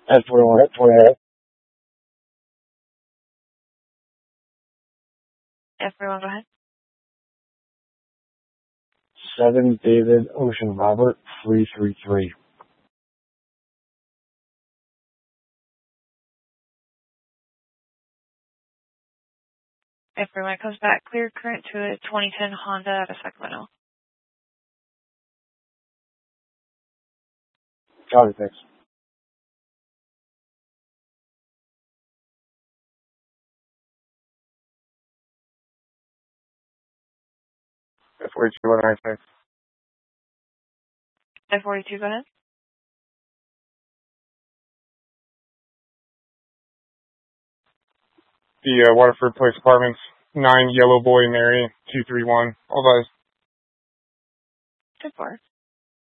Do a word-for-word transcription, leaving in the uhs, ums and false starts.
F forty-one, twenty-eight. F forty-one, go ahead. seven David Ocean Robert, three three three. F forty-one comes back clear current to a twenty ten Honda out of Sacramento. Copy, thanks. F forty-two, one ninety-six. F forty-two, go ahead. The uh, Waterford Place Apartments, nine Yellow Boy Mary, two three one. All advised. ten four.